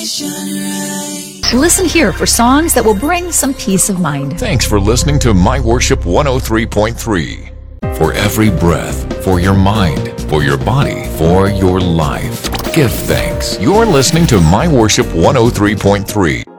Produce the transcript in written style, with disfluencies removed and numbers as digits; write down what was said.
Listen here for songs that will bring some peace of mind. Thanks for listening to My Worship 103.3. For every breath, for your mind, for your body, for your life, give thanks. You're listening to My Worship 103.3.